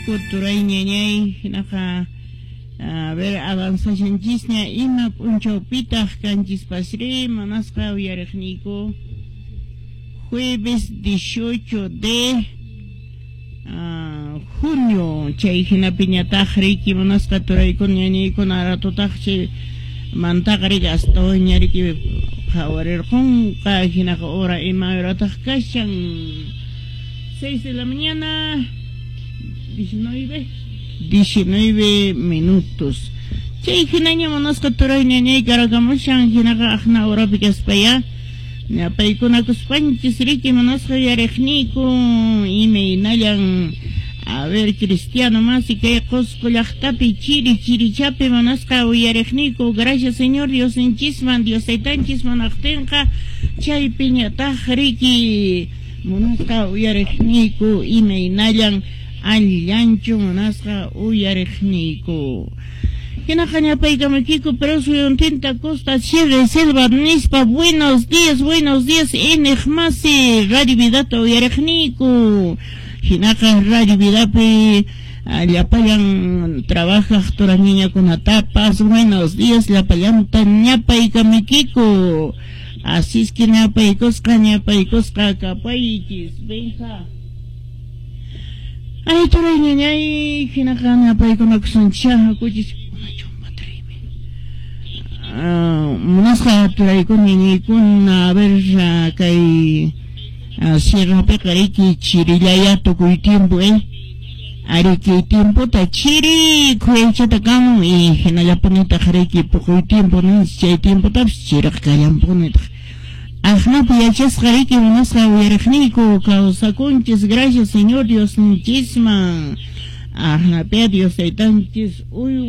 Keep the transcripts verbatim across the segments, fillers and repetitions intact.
Kuturay ñañay hinaqa a ver avanzashanchisña ima p'unchawpitaq kanchis pasri manasqa uyariqniyku jueves dieciocho de uh, junio chay hinapi ñataq riki manasqa turaykun ñañaykuna aratutaqchi mantaqa riki astawaña riki qawarirqunqa hinaqa hora ima horataq kashan seis de la mañana diecinueve diecinueve minutos. Chay hinaña manasqa turay ñañay karakamushan hinaqa aqna horapi kaspaya ñapaykuna kuspanchis riki manasqa yariqniyku imaynallan a ver cristiano masi kay Qusqu llaqtapi chiri chirichapi manasqa uyariqniyku gracias señor Diosinchikman Diosaytanchisman aqtinqa chaypi ñataq riki manasqa uyariqniyku imaynallan allanchu manasqa uyariqniyku hinaqa ñapaykamukiku pero suyuntinta Costa Chévere Selva nispa buenos días buenos días inej masi Radio Vidata uyariqniyku hinaqa Radio Vidapi llapayan trabajaq turaniñakunatapas buenos días llapallanta ñapaykamukiku así es que ñapaykusqa ñapaykusqa kapaychis benja. Ay, turay ñañay, hinaqa ñapaykunakusunchá, kuchis, machumpatrimi. Munasqa turaykun ñañaykuna, a ver, kay, sierrapiqa riki chirilaya tukuy tiempo, eh. Ariki tiempo ta chiri, kuyaychata kamun, y hinallapunitaq riki pukuy tiempo, nis, chay tiempo tapis chiriq kallampunitaq. Ajnapi yachasqa riki manasqa uyariqniyku kawsakunchis gracias señor Diosninchisman ajnapi Diosaytanchis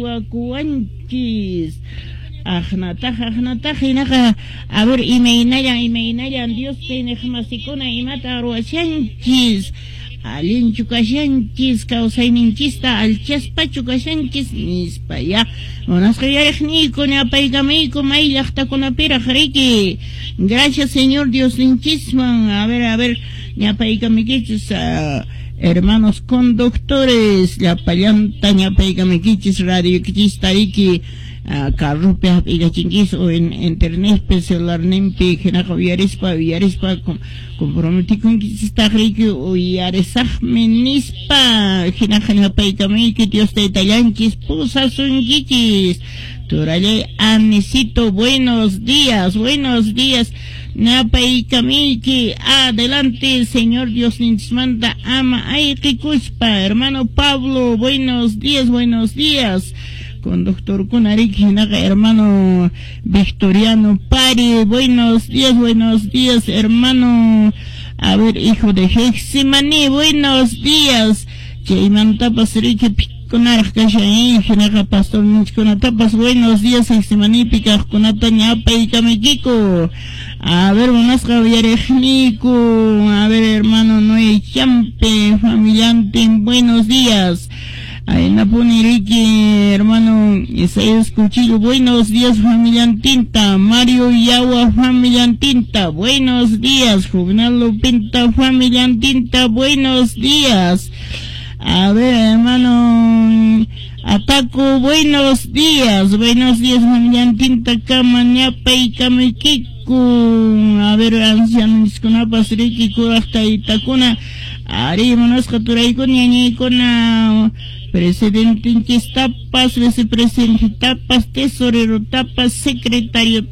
uywakuwanchis ajnataq ajnataq hinaqa a ver imaynallan imaynallan Dios tinek masikuna imata ruwashanchis allinchu kashanchis kawsayninchista alchaspachu kashanchis nispaya manasqa yariqniyku ñapaykamiyku may llaqtakunapiraq riki gracias señor Diosinchikman a ver a ver ñapaykamikchis uh, hermanos conductores llapallanta ñapaykamikchis radio kichista riki Uh, carrupe hap'ikachinchis o en internetpi celularninpi hinaqa uyarispa uyarispa comprometikunchistaq riki uyarisaqmi nispa hinaqa ñapaykamiki Dios taytallanchis pusasunchikis turallay Anisito buenos días buenos días ñapaykamiki adelante señor Diosninchikmanta ama ayqikuspa hermano Pablo buenos días buenos días conductor Kunariki hinaqa hermano Victoriano Pari buenos días buenos días hermano a ver hijo de Heximani buenos días chaymantapas riki pikunaraq kashan hinaqa pastor ninchkunatapas buenos días Heximani pikaqkunata ñapaykamukiku a ver manasqa uyariqniyku a ver hermano Noé Champe familiante buenos días Ayna puni riki hermano Isaías Cuchillo buenos días familia Tinta Mario Yawa familia Tinta buenos días Juvenal Lupinta familia Tinta buenos días a ver hermano Ataco buenos días buenos días familia Tinta Kama ñapaykamukiku a ver ancianos kunapas riki kuraqta itakuna ari manasqa turaykun ñañaykuna presidente tapas, vicepresidente tapas, tesorero tapas, secretario